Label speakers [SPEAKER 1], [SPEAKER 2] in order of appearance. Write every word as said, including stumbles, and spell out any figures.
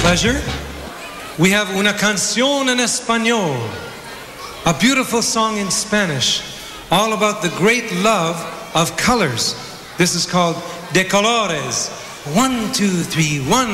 [SPEAKER 1] pleasure, we have Una Canción en Español, a beautiful song in Spanish, all about the great love of colors. This is called De Colores. One, two, three, one.